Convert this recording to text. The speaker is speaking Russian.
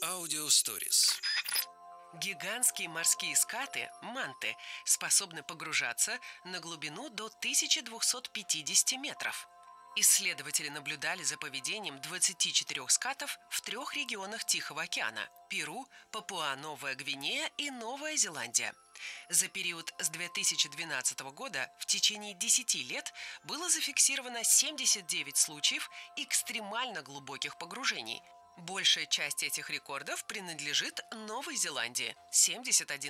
Аудиосторис. Гигантские морские скаты, манты, способны погружаться на глубину до 1250 метров. Исследователи наблюдали за поведением 24 скатов в 3 регионах Тихого океана – Перу, Папуа-Новая Гвинея и Новая Зеландия. За период с 2012 года в течение 10 лет было зафиксировано 79 случаев экстремально глубоких погружений. Большая часть этих рекордов принадлежит Новой Зеландии – 71